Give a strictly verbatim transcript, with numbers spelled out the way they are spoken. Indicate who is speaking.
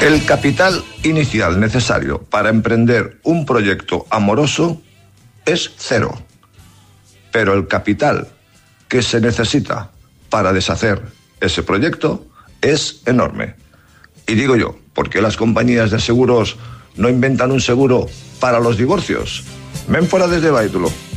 Speaker 1: El capital inicial necesario para emprender un proyecto amoroso es cero. Pero el capital que se necesita para deshacer ese proyecto es enorme. Y digo yo, ¿por qué las compañías de seguros no inventan un seguro para los divorcios? Ven fuera desde Báitulo.